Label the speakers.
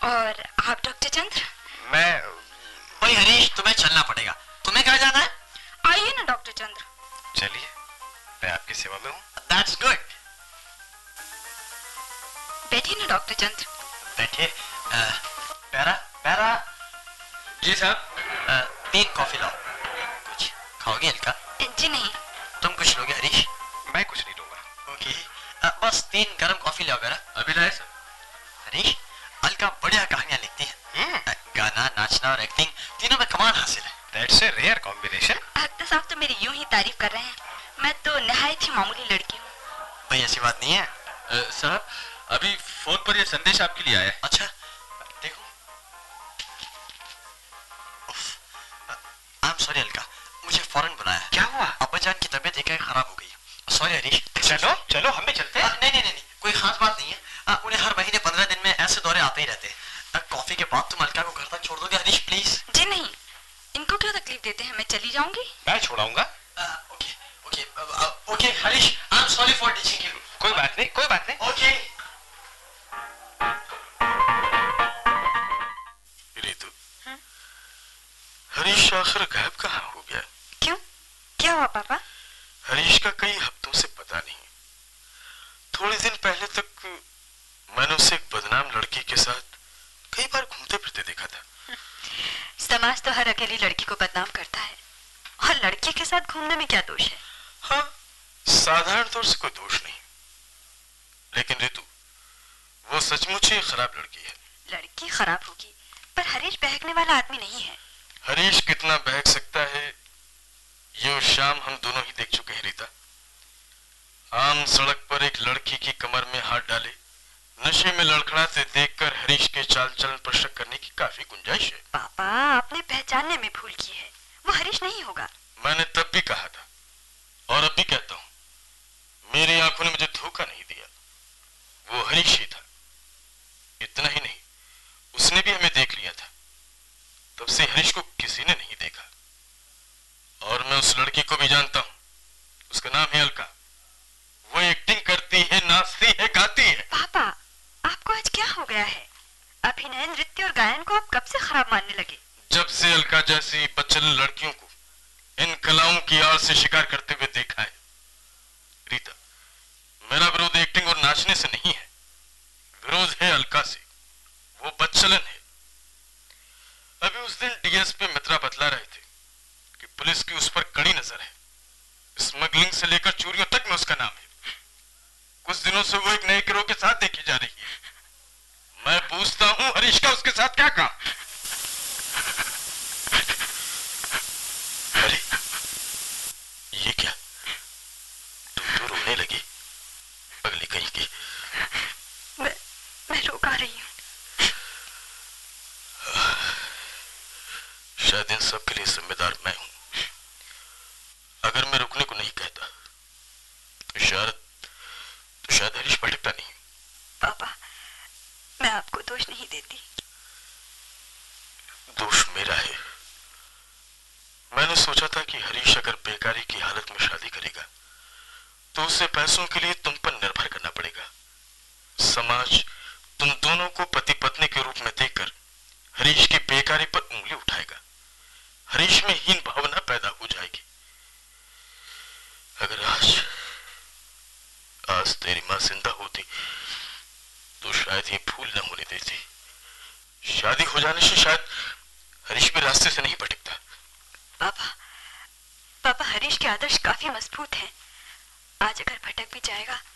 Speaker 1: और आप डॉक्टर चंद्र?
Speaker 2: मैं
Speaker 3: भाई हरीश, तुम्हें चलना पड़ेगा। तुम्हें कहाँ जाना है?
Speaker 1: आइए ना डॉक्टर चंद्र।
Speaker 2: चलिए, मैं आपकी सेवा में हूँ।
Speaker 3: That's good.
Speaker 1: बैठिए ना डॉक्टर चंद्र।
Speaker 3: बैठिए। Para para.
Speaker 2: जी साहब।
Speaker 3: 3 कॉफी लाओ। कुछ खाओगे हल्का?
Speaker 1: जी नहीं।
Speaker 3: तुम कुछ लोगे हरीश?
Speaker 2: मैं कुछ नहीं लूंगा।
Speaker 3: ओके। बस 3 गरम कॉफी लाओ मेरा।
Speaker 2: अभी लाए सर।
Speaker 3: हरीश, अलका बढ़िया कहानियां लिखती है। गाना, नाचना और एक्टिंग तीनों में कमाल हासिल है।
Speaker 2: That's a rare combination.
Speaker 1: Doctor साहब तो मेरी यूं ही तारीफ कर रहे हैं। मैं तो निहायत ही मामूली लड़की हूँ।
Speaker 3: भाई ऐसी बात नहीं है।
Speaker 4: साहब, अभी फोन पर ये संदेश आपके लिए आया है।
Speaker 3: अच्छा, देखो। आई एम सॉरी अलका, मुझे फौरन बुलाया।
Speaker 2: क्या हुआ?
Speaker 3: अब्बाजान की तबीयत एकाएक खराब हो गई। सॉरी हरीश।
Speaker 2: चलो चलो, हम भी चलते हैं।
Speaker 3: नहीं, कोई खास बात नहीं है। उन्हें हर महीने 15 दिन में ऐसे दौरे आते ही रहते हैं। कॉफी के बाद तुम अलका को घर तक छोड़ दोगे हरीश, प्लीज?
Speaker 1: जी नहीं, इनको क्यों तकलीफ देते हैं, मैं चली जाऊंगी।
Speaker 2: मैं छोड़ाऊंगा।
Speaker 3: Okay Harish, I am sorry for teaching you.
Speaker 2: कोई बात नहीं, कोई बात नहीं।
Speaker 3: ओके।
Speaker 2: रितु, हरीश आखिर गायब कहाँ हो गया?
Speaker 1: क्यों, क्या हुआ पापा?
Speaker 2: हरीश का कई हफ्तों से पता नहीं। थोड़े दिन पहले तक मैंने उसे एक बदनाम लड़की के साथ कई बार घूमते फिरते देखा था।
Speaker 1: समाज तो हर अकेली लड़की को बदनाम करता है, और लड़की के साथ घूमने में क्या दोष है?
Speaker 2: हाँ, साधारण तौर से कोई दोष नहीं, लेकिन रितु, वो सचमुच ही खराब लड़की है।
Speaker 1: लड़की खराब होगी, पर हरीश बहकने वाला आदमी नहीं है।
Speaker 2: हरीश कितना बहक सकता है, ये शाम हम दोनों ही देख चुके हैं रीता। आम सड़क पर एक लड़की की कमर में हाथ डाले, नशे में लड़खड़ाते देखकर हरीश के चाल चलन पर शक करने की काफी गुंजाइश है।
Speaker 1: पापा, आपने पहचानने में भूल की है, वो हरीश नहीं होगा।
Speaker 2: मैंने तब भी कहा था और अब भी कहता हूँ, मेरी आंखों ने मुझे धोखा नहीं दिया, वो हरीश ही था। इतना ही नहीं, उसने भी हमें देख लिया था। तब से हरीश को किसी ने नहीं देखा, और मैं उस लड़की को भी जानता हूँ। उसका नाम है अलका। वो एक्टिंग करती है, नाचती है, गाती है।
Speaker 1: पापा, आपको आज क्या हो गया है? अभिनय, नृत्य और गायन को आप कब से खराब मानने लगे?
Speaker 2: जब से अलका जैसी बच्चन लड़कियों को इन कलाओं की आड़ से शिकार करते हुए देखा है। रीता, मेरा विरोध एक्टिंग और नाचने से नहीं है, विरोध है अलका से। वो बच्चलन है। अभी उस दिन डीएसपी मित्रा बतला रहे थे कि पुलिस की उस पर कड़ी नजर है। स्मगलिंग से लेकर चोरियों तक में उसका नाम है। कुछ दिनों से वो एक नए गिरोह के साथ देखी जा रही है। मैं पूछता हूँ, हरीश का उसके साथ क्या काम? अरे, ये क्या? तुम तो रोने लगी, अगली कहीं की।
Speaker 1: मैं रोका रही हूँ।
Speaker 2: शायद इन सब के लिए जिम्मेदार मैं हूं। अगर मैं रुकने को नहीं कहता तो शायद हरीश भटकता नहीं।
Speaker 1: पापा, मैं आपको दोष नहीं देती।
Speaker 2: दोष मेरा है। मैंने सोचा था कि हरीश अगर बेकारी की हालत में शादी करेगा तो उसे पैसों के लिए तुम पर निर्भर करना पड़ेगा। समाज तुम दोनों को पति पत्नी के रूप में देखकर हरीश की बेकारी पर उंगली उठाएगा। हरीश में हीन भावना पैदा हो जाएगी। अगर आज तेरी मां जिंदा होती तो शायद ये भूल न होने देती। शादी हो जाने से शायद हरीश भी रास्ते से नहीं भटकता।
Speaker 1: पापा, हरीश के आदर्श काफी मजबूत हैं। आज अगर भटक भी जाएगा